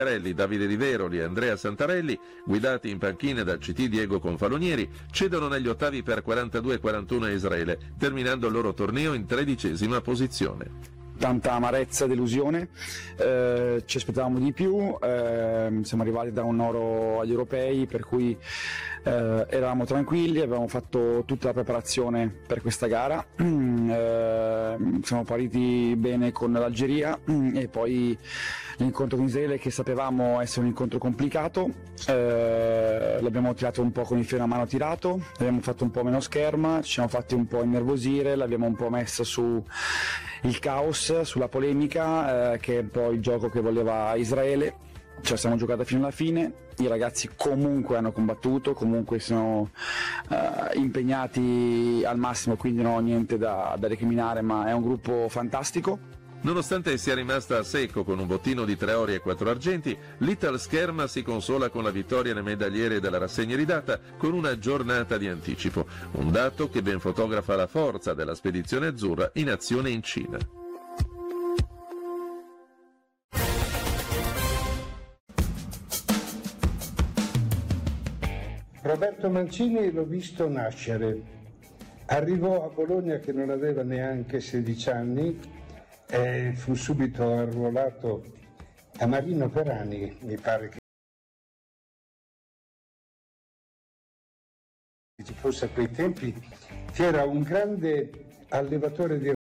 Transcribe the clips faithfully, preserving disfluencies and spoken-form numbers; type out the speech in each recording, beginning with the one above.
Davide Di Veroli e Andrea Santarelli, guidati in panchina dal C T Diego Confalonieri, cedono negli ottavi per quarantadue a quarantuno a Israele, terminando il loro torneo in tredicesima posizione. Tanta amarezza, delusione, eh, ci aspettavamo di più, eh, siamo arrivati da un oro agli europei, per cui eh, eravamo tranquilli, avevamo fatto tutta la preparazione per questa gara, eh, siamo partiti bene con l'Algeria e poi l'incontro con Israele, che sapevamo essere un incontro complicato, eh, l'abbiamo tirato un po' con il freno a mano tirato, l'abbiamo fatto un po' meno scherma, ci siamo fatti un po' innervosire, l'abbiamo un po' messa su il caos, sulla polemica, eh, che è un po' il gioco che voleva Israele. Ce la siamo giocata fino alla fine, i ragazzi comunque hanno combattuto, comunque sono eh, impegnati al massimo, quindi non ho niente da, da recriminare, ma è un gruppo fantastico. Nonostante sia rimasta a secco con un bottino di tre ori e quattro argenti, l'Ital Scherma si consola con la vittoria nel medagliere della rassegna ridata con una giornata di anticipo, un dato che ben fotografa la forza della spedizione azzurra in azione in Cina. Roberto Mancini l'ho visto nascere, arrivò a Bologna che non aveva neanche sedici anni, e fu subito arruolato a Marino Perani, mi pare che ci fosse a quei tempi, che era un grande allevatore di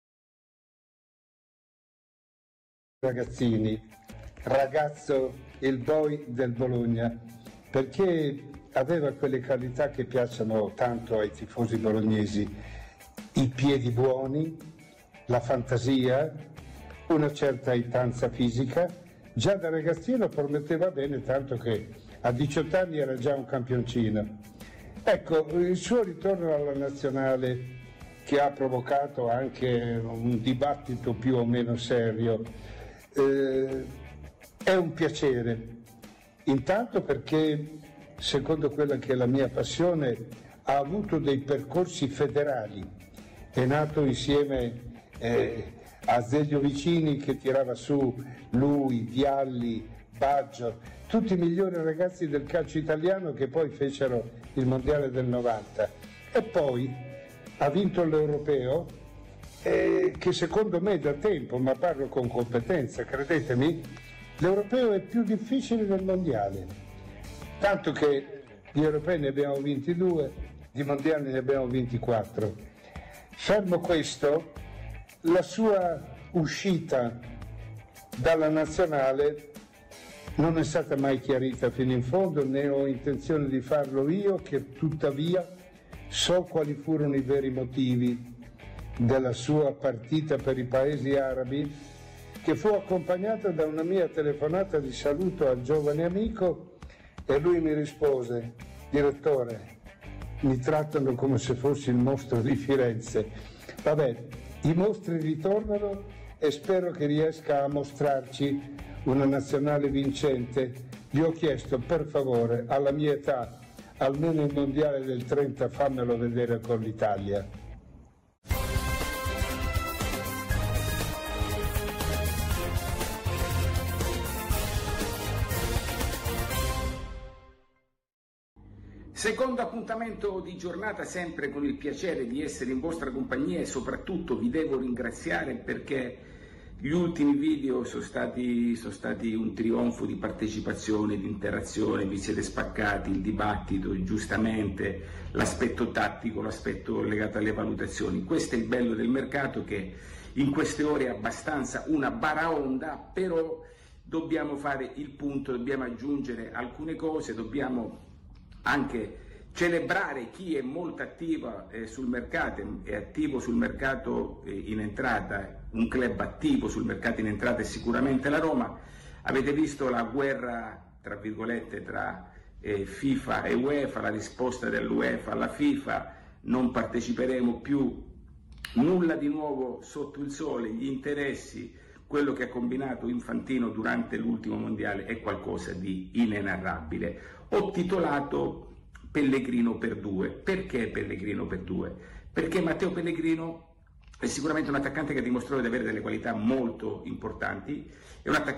ragazzini, ragazzo, il boy del Bologna, perché aveva quelle qualità che piacciono tanto ai tifosi bolognesi: i piedi buoni, la fantasia, una certa itanza fisica. Già da ragazzino prometteva bene, tanto che a diciotto anni era già un campioncino. Ecco, il suo ritorno alla nazionale, che ha provocato anche un dibattito più o meno serio, eh, è un piacere. Intanto perché, secondo quella che è la mia passione, ha avuto dei percorsi federali, è nato insieme Eh, Azeglio Vicini, che tirava su lui, Vialli, Baggio, tutti i migliori ragazzi del calcio italiano che poi fecero il mondiale del novanta, e poi ha vinto l'europeo, eh, che secondo me da tempo, ma parlo con competenza, credetemi, l'europeo è più difficile del mondiale, tanto che gli europei ne abbiamo vinti due, di mondiali ne abbiamo vinti quattro. Fermo questo, la sua uscita dalla nazionale non è stata mai chiarita fino in fondo, né ho intenzione di farlo io, che tuttavia so quali furono i veri motivi della sua partita per i paesi arabi, che fu accompagnata da una mia telefonata di saluto al giovane amico, e lui mi rispose: direttore, mi trattano come se fossi il mostro di Firenze. Vabbè, i mostri ritornano e spero che riesca a mostrarci una nazionale vincente. Gli ho chiesto, per favore, alla mia età, almeno il mondiale del trenta fammelo vedere con l'Italia. Secondo appuntamento di giornata, sempre con il piacere di essere in vostra compagnia, e soprattutto vi devo ringraziare perché gli ultimi video sono stati, sono stati un trionfo di partecipazione, di interazione, vi siete spaccati, il dibattito, giustamente, l'aspetto tattico, l'aspetto legato alle valutazioni. Questo è il bello del mercato, che in queste ore è abbastanza una baraonda, però dobbiamo fare il punto, dobbiamo aggiungere alcune cose, dobbiamo anche celebrare chi è molto attivo eh, sul mercato, è attivo sul mercato eh, in entrata, un club attivo sul mercato in entrata è sicuramente la Roma. Avete visto la guerra, tra virgolette, tra eh, FIFA e UEFA, la risposta dell'UEFA alla FIFA: non parteciperemo più, nulla di nuovo sotto il sole, gli interessi, quello che ha combinato Infantino durante l'ultimo mondiale è qualcosa di inenarrabile. Ho titolato Pellegrino per due. Perché Pellegrino per due? Perché Matteo Pellegrino è sicuramente un attaccante che ha dimostrato di avere delle qualità molto importanti, è un attaccante